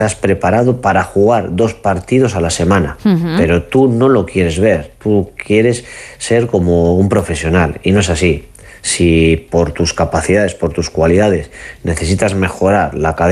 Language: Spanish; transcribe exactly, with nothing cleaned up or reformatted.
estás preparado para jugar dos partidos a la semana, Ujú. pero tú no lo quieres ver, tú quieres ser como un profesional y no es así. Si por tus capacidades, por tus cualidades necesitas mejorar la cadena